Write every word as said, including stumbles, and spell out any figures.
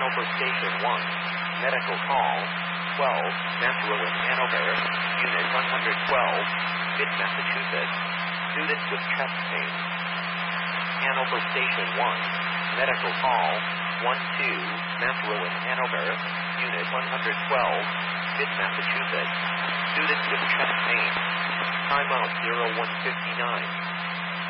Hanover Station one. Medical call. twelve. Metro in Hanover. Unit one hundred twelve. Mid Massachusetts. Students with chest pain. Hanover Station one. Medical call. one two. Metro in Hanover. Unit one hundred twelve. Mid Massachusetts. Students with chest pain. Timeout zero one fifty-nine.